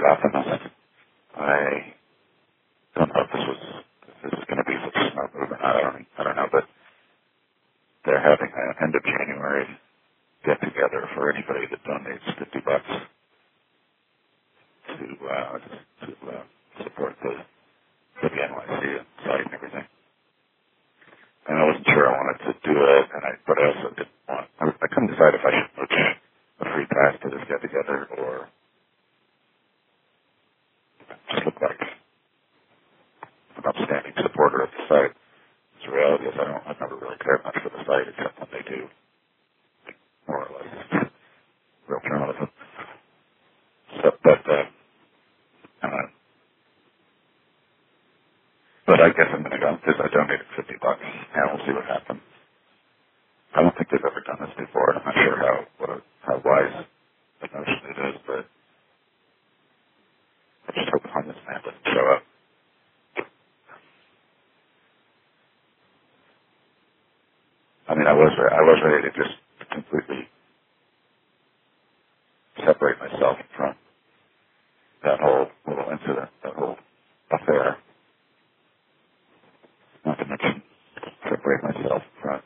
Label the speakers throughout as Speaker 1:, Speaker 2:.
Speaker 1: optimist. I don't know if this is going to be such a smart move or not. I don't know, but they're having an end of January get together for anybody that donates $50 to support the NYC and site and everything. And I wasn't sure I wanted to do it, but I also didn't want. I couldn't decide if I should book a free pass to this get together or just look like an upstanding supporter of the site. The reality is I've never really cared much for the site except when they do more or less real journalism. So, but I guess I'm going to go because I donated $50 and we'll see what happens. I don't think they've ever done this before, and I'm not sure how wise the notion it is, but I just hope this man doesn't show up. I mean, I was ready to just completely separate myself from that whole little incident, that whole affair. Not to mention separate myself from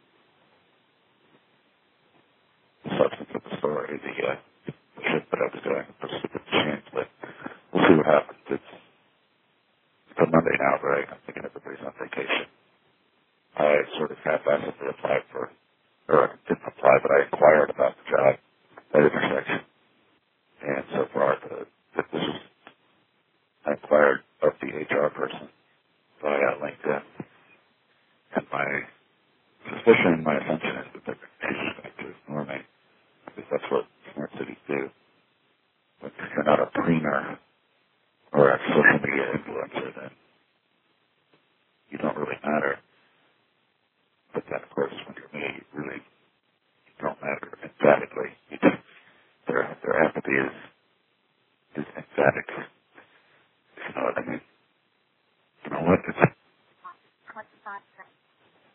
Speaker 1: the substance of the story, the shit that I was doing, the stupid machines. But we'll see what happens. It's a Monday now, right? I'm thinking everybody's on vacation. I sort of half-assedly applied for, or I didn't apply, but I inquired about the job at Intersection. And so far, I inquired of the HR person via LinkedIn. And my suspicion, my assumption is that they're going to ignore me, because that's what smart cities do. But if you're not a preener or a social media influencer, then you don't really matter. But then, of course, when you're me, you really don't matter emphatically. Their empathy is emphatic.